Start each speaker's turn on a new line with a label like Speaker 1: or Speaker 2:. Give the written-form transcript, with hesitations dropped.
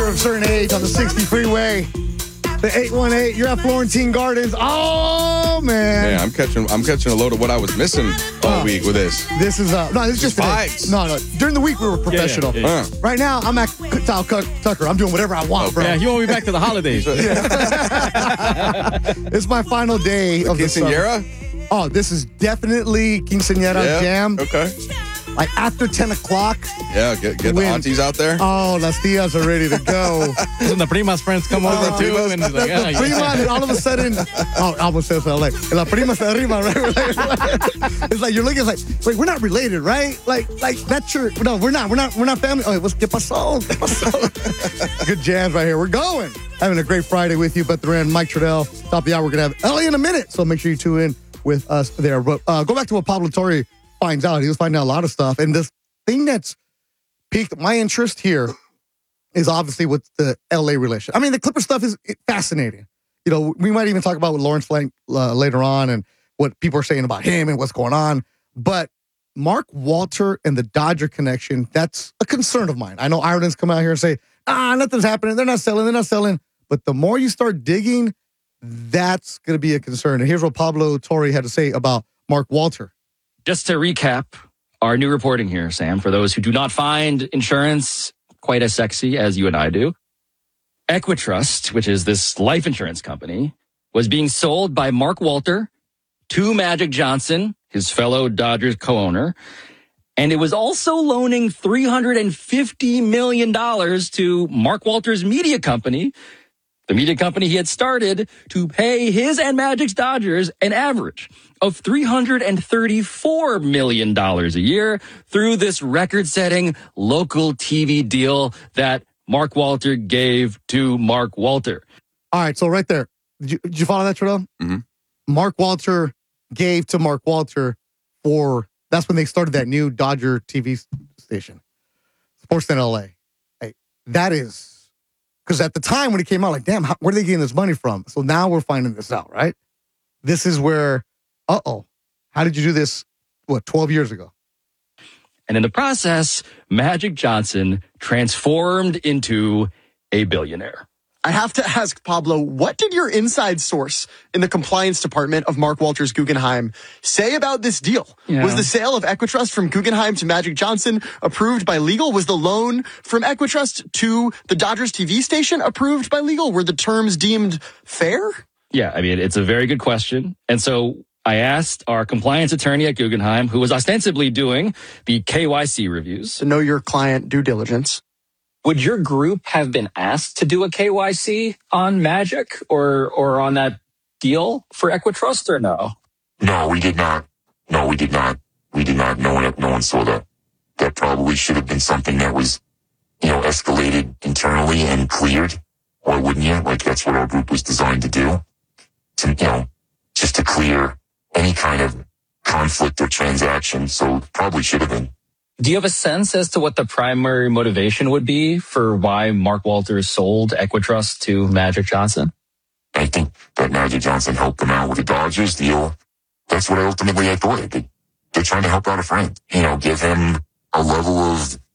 Speaker 1: of a certain age on the 60 freeway. The 818, you're at Florentine Gardens. Oh, man.
Speaker 2: Man, I'm catching a load of what I was missing all week with this.
Speaker 1: This is, no, this is just today.
Speaker 2: Vibes.
Speaker 1: No. During the week, we were professional.
Speaker 3: Yeah.
Speaker 1: Right now, I'm at Kyle Tucker. I'm doing whatever I want, bro.
Speaker 3: Yeah, you want me back to the holidays.
Speaker 1: It's my final day of the summer.
Speaker 2: Quinceañera?
Speaker 1: Oh, this is definitely Quinceañera jam.
Speaker 2: Okay.
Speaker 1: Like after 10 o'clock.
Speaker 2: Yeah, get the aunties out there.
Speaker 1: Oh, las tias are ready to go.
Speaker 3: And the prima's friends come over too. And it's like,
Speaker 1: The prima, and all of a sudden, I almost said so. Like, la prima se arriba, right? It's like, you're looking, it's like, wait, we're not related, right? Like that's your, no, we're not family. Oh, ¿qué pasó? ¿Qué pasó? Good jams right here. We're going. Having a great Friday with you, Beth Duran, Mike Trudell. Top of the hour, we're going to have Ellie in a minute. So make sure you tune in with us there. But go back to what Pablo Torre finds out. He was finding out a lot of stuff. And this thing that's piqued my interest here is obviously with the LA relation. I mean, the Clipper stuff is fascinating. You know, we might even talk about with Lawrence Blank later on and what people are saying about him and what's going on. But Mark Walter and the Dodger connection, that's a concern of mine. I know Ireland's come out here and say, nothing's happening. They're not selling. But the more you start digging, that's going to be a concern. And here's what Pablo Torre had to say about Mark Walter.
Speaker 4: Just to recap our new reporting here, Sam, for those who do not find insurance quite as sexy as you and I do. Equitrust, which is this life insurance company, was being sold by Mark Walter to Magic Johnson, his fellow Dodgers co-owner. And it was also loaning $350 million to Mark Walter's media company, the media company he had started, to pay his and Magic's Dodgers an average of $334 million a year through this record-setting local TV deal that Mark Walter gave to Mark Walter.
Speaker 1: All right, so right there. Did you follow that, Trudell?
Speaker 2: Mm-hmm.
Speaker 1: Mark Walter gave to Mark Walter that's when they started that new Dodger TV station, Sportsnet LA. Hey, that is, because at the time when it came out, like, damn, where are they getting this money from? So now we're finding this out, right? This is where, how did you do this, 12 years ago?
Speaker 4: And in the process, Magic Johnson transformed into a billionaire.
Speaker 5: I have to ask, Pablo, what did your inside source in the compliance department of Mark Walter's Guggenheim say about this deal?
Speaker 4: Yeah.
Speaker 5: Was the sale of Equitrust from Guggenheim to Magic Johnson approved by legal? Was the loan from Equitrust to the Dodgers TV station approved by legal? Were the terms deemed fair?
Speaker 4: Yeah, I mean, it's a very good question. And so I asked our compliance attorney at Guggenheim, who was ostensibly doing the KYC reviews.
Speaker 5: To know your client due diligence.
Speaker 6: Would your group have been asked to do a KYC on Magic or on that deal for Equitrust or no?
Speaker 7: No, we did not. No one saw that. That probably should have been something that was, escalated internally and cleared. Why wouldn't you? Like, that's what our group was designed to do. Just to clear any kind of conflict or transaction. So it probably should have been.
Speaker 6: Do you have a sense as to what the primary motivation would be for why Mark Walter sold Equitrust to Magic Johnson?
Speaker 7: I think that Magic Johnson helped them out with the Dodgers deal. That's what I thought. They're trying to help out a friend. Give him a level of